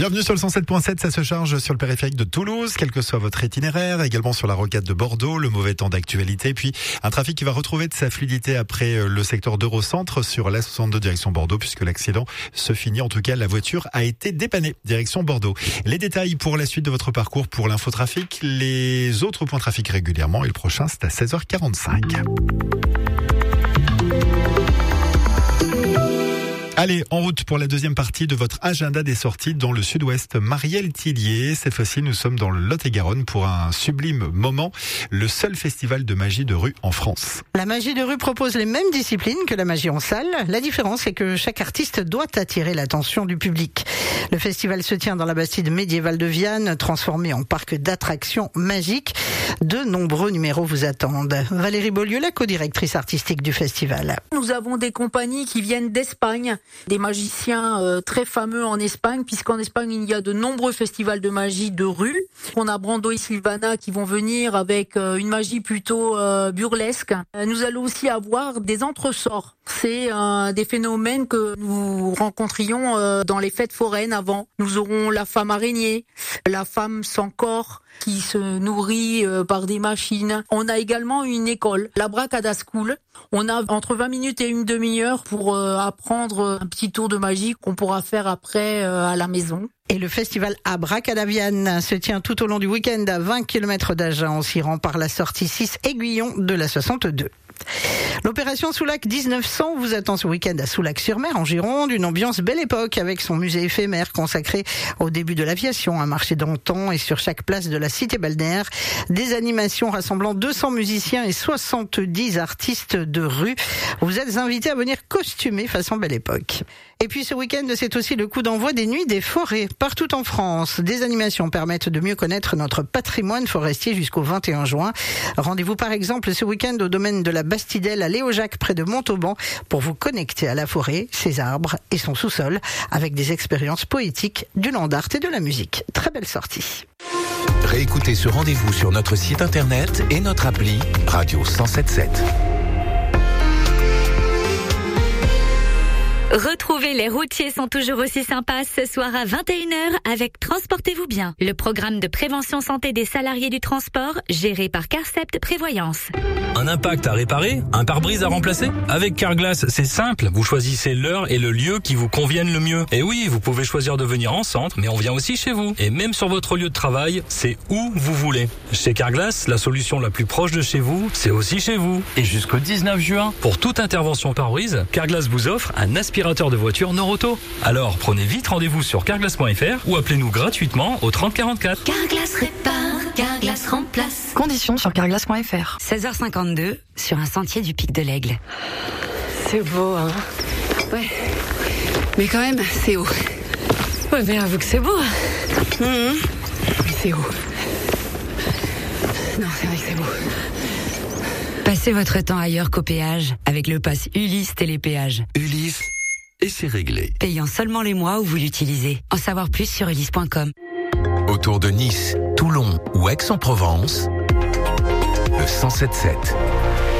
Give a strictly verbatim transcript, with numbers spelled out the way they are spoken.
Bienvenue sur le cent sept point sept, ça se charge sur le périphérique de Toulouse, quel que soit votre itinéraire, également sur la rocade de Bordeaux, le mauvais temps d'actualité, puis un trafic qui va retrouver de sa fluidité après le secteur d'Eurocentre sur l'A soixante-deux direction Bordeaux, puisque l'accident se finit, en tout cas la voiture a été dépannée direction Bordeaux. Les détails pour la suite de votre parcours pour l'infotrafic, les autres points de trafic régulièrement, et le prochain c'est à seize heures quarante-cinq. Allez, en route pour la deuxième partie de votre agenda des sorties dans le sud-ouest. Marielle Tillier, cette fois-ci nous sommes dans le Lot-et-Garonne pour un sublime moment, le seul festival de magie de rue en France. La magie de rue propose les mêmes disciplines que la magie en salle. La différence est que chaque artiste doit attirer l'attention du public. Le festival se tient dans la bastide médiévale de Viane, transformée en parc d'attractions magiques. De nombreux numéros vous attendent. Valérie Beaulieu, la co-directrice artistique du festival. Nous avons des compagnies qui viennent d'Espagne, des magiciens euh, très fameux en Espagne, puisqu'en Espagne il y a de nombreux festivals de magie de rue. On a Brando et Sylvana qui vont venir avec euh, une magie plutôt euh, burlesque. Euh, nous allons aussi avoir des entresorts. C'est euh, des phénomènes que nous rencontrions euh, dans les fêtes foraines avant. Nous aurons la femme araignée, la femme sans corps qui se nourrit euh, par des machines. On a également une école, la Bracada School. On a entre vingt minutes et une demi-heure pour euh, apprendre un petit tour de magie qu'on pourra faire après euh, à la maison. Et le festival Abracadaviane se tient tout au long du week-end à vingt kilomètres d'Agen. On s'y rend par la sortie six Aiguillon de la soixante-deux. L'opération Soulac dix-neuf cents vous attend ce week-end à Soulac-sur-Mer, en Gironde. Une ambiance belle époque avec son musée éphémère consacré au début de l'aviation, un marché d'antan et sur chaque place de la cité balnéaire, des animations rassemblant deux cents musiciens et soixante-dix artistes de rue. Vous êtes invités à venir costumer façon belle époque. Et puis ce week-end, c'est aussi le coup d'envoi des Nuits des forêts. Partout en France, des animations permettent de mieux connaître notre patrimoine forestier jusqu'au vingt et un juin. Rendez-vous par exemple ce week-end au domaine de la Bastidelle à Léojac près de Montauban pour vous connecter à la forêt, ses arbres et son sous-sol avec des expériences poétiques, du land art et de la musique. Très belle sortie. Réécoutez ce rendez-vous sur notre site internet et notre appli Radio cent sept point sept. Retrouvez Les routiers sont toujours aussi sympas ce soir à vingt et une heures avec Transportez-vous bien, le programme de prévention santé des salariés du transport géré par Carcept Prévoyance. Un impact à réparer? Un pare-brise à remplacer? Avec Carglass, c'est simple. Vous choisissez l'heure et le lieu qui vous conviennent le mieux. Et oui, vous pouvez choisir de venir en centre, mais on vient aussi chez vous. Et même sur votre lieu de travail, c'est où vous voulez. Chez Carglass, la solution la plus proche de chez vous, c'est aussi chez vous. Et jusqu'au dix-neuf juin, pour toute intervention pare-brise, Carglass vous offre un aspirateur de voiture Noroto. Alors prenez vite rendez-vous sur carglass point f r ou appelez-nous gratuitement au trente quarante-quatre. Carglass répare, Carglass remplace. Conditions sur carglass point f r. seize heures cinquante-deux sur un sentier du Pic de l'Aigle. C'est beau, hein. Ouais. Mais quand même, c'est haut. Ouais, mais avoue que c'est beau. Mmh. Mais c'est haut. Non, c'est vrai que c'est beau. Passez votre temps ailleurs qu'au péage avec le pass Ulysse Télépéage. Ulysse, et c'est réglé. Payant seulement les mois où vous l'utilisez. En savoir plus sur ulysse point com. Autour de Nice, Toulon ou Aix-en-Provence, le cent sept point sept.